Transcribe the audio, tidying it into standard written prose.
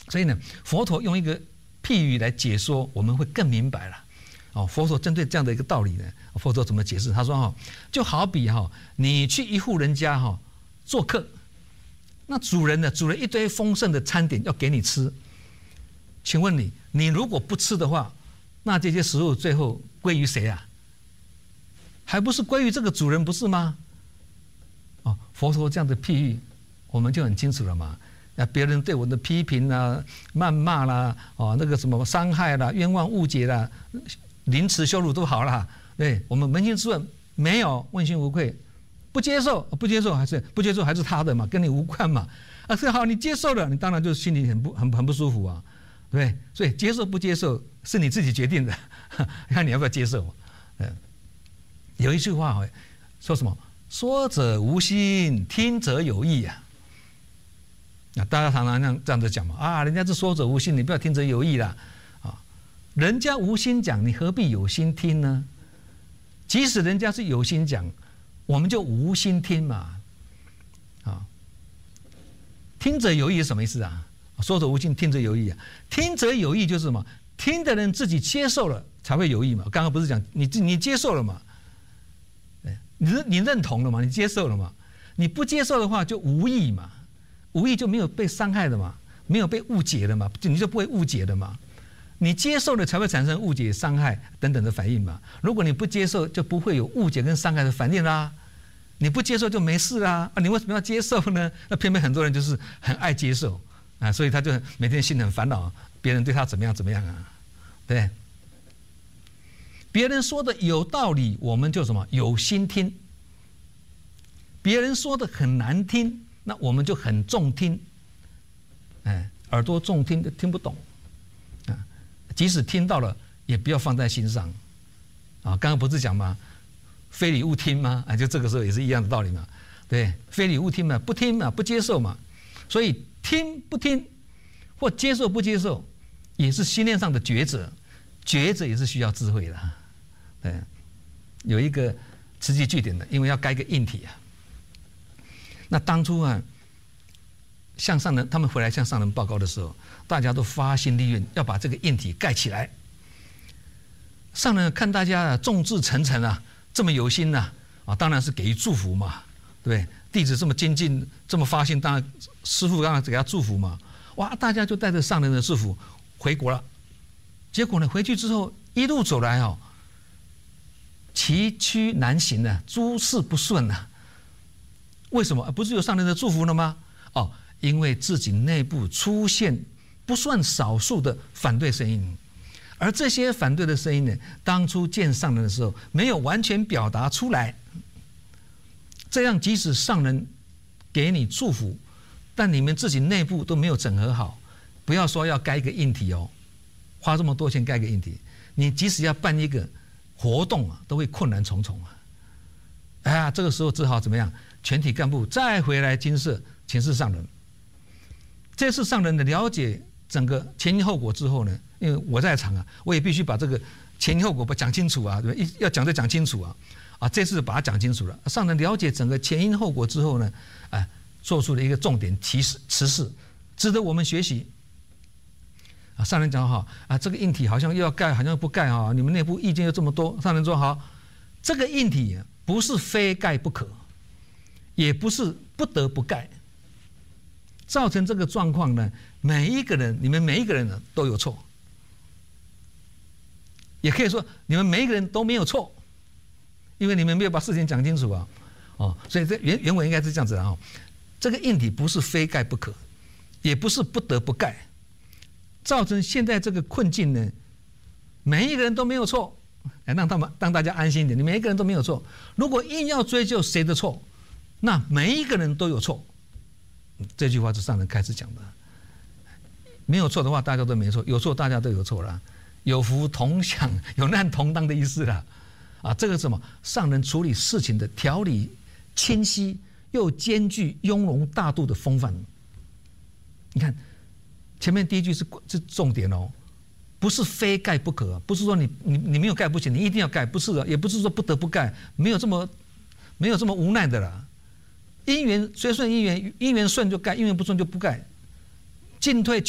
所以呢，佛陀用一个譬喻来解说，我们会更明白了。哦，佛陀针对这样的一个道理呢，佛陀怎么解释？他说哈，就好比哈，你去一户人家哈做客，那主人呢煮了一堆丰盛的餐点要给你吃，请问你如果不吃的话，那这些食物最后归于谁啊？还不是归于这个主人，不是吗？哦，佛陀这样的譬喻，我们就很清楚了嘛。那别人对我的批评啦、谩骂啦、哦那个什么伤害啦、冤枉误解啦、凌迟羞辱都好啦，对我们扪心自问，没有问心无愧，不接受还是他的嘛，跟你无关嘛。啊，是好，你接受了，你当然就心里很不舒服啊，对，所以接受不接受是你自己决定的，看你要不要接受。有一句话说什么？说者无心，听者有意啊。那大家常常这样子讲嘛，啊，人家是说者无心，你不要听者有意啦，啊，人家无心讲，你何必有心听呢？即使人家是有心讲，我们就无心听嘛，啊，听者有意是什么意思啊？说者无心，听者有意啊。听者有意就是什么？听的人自己接受了才会有意嘛。刚刚不是讲你接受了嘛？你认同了嘛？你接受了嘛？你不接受的话就无意嘛。无意就没有被伤害的嘛，没有被误解的嘛，你就不会误解的嘛。你接受了才会产生误解、伤害等等的反应嘛。如果你不接受，就不会有误解跟伤害的反应啦。你不接受就没事啦。啊，你为什么要接受呢？那偏偏很多人就是很爱接受啊，所以他就每天心很烦恼，别人对他怎么样啊？对，别人说的有道理，我们就什么有心听；别人说的很难听。那我们就很重听，耳朵重听都听不懂，啊，即使听到了，也不要放在心上，啊，刚刚不是讲吗？非礼勿听吗？啊，就这个时候也是一样的道理嘛，对，非礼勿听嘛，不听嘛，不接受嘛，所以听不听或接受不接受，也是心念上的抉择，抉择也是需要智慧的，对，有一个词句句点的，因为要盖一个硬体啊。那当初啊，向上人他们回来向上人报告的时候，大家都发心立愿要把这个硬体盖起来。上人看大家众志成城啊，这么有心呐，啊，当然是给予祝福嘛，对不对？弟子这么精进，这么发心，当然师父当然给他祝福嘛。哇，大家就带着上人的祝福回国了。结果呢，回去之后一路走来哦，崎岖难行啊，诸事不顺啊。为什么？不是有上人的祝福了吗？哦，因为自己内部出现不算少数的反对声音，而这些反对的声音呢，当初见上人的时候没有完全表达出来，这样即使上人给你祝福，但你们自己内部都没有整合好，不要说要盖一个硬体哦，花这么多钱盖一个硬体，你即使要办一个活动啊，都会困难重重啊。哎呀，这个时候只好怎么样？全体干部再回来金舍请示上人。这次上人的了解整个前因后果之后呢，因为我在场啊，我也必须把这个前因后果讲清楚啊，对吧？要讲就讲清楚啊。啊，这次把它讲清楚了。上人了解整个前因后果之后呢，做出了一个重点提示指示，值得我们学习。啊，上人讲好啊，这个硬体好像又要盖，好像不盖啊，你们内部意见又这么多。上人说好，这个硬体不是非盖不可，也不是不得不盖。造成这个状况呢，你们每一个人呢都有错，也可以说你们每一个人都没有错，因为你们没有把事情讲清楚啊，哦，所以这原文应该是这样子的啊，这个硬体不是非盖不可，也不是不得不盖，造成现在这个困境呢，每一个人都没有错，让大家安心一点，你每一个人都没有错。如果硬要追究谁的错，那每一个人都有错。这句话是上人开始讲的，没有错的话，大家都没错；有错，大家都有错了。有福同享，有难同当的意思了。啊，这个是什么？上人处理事情的条理清晰，又兼具雍容大度的风范。你看，前面第一句是重点哦，不是非盖不可，不是说你没有盖不行，你一定要盖，不是的，也不是说不得不盖，没有这么无奈的啦。因缘随顺因缘，因缘顺就盖，因缘不顺就不盖，进退